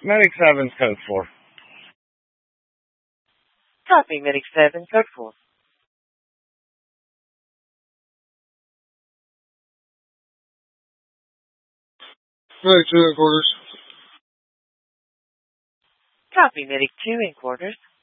Medic 7's code 4. Copy, Medic 7, code 4. Medic 2 in quarters. Copy, Medic 2 in quarters.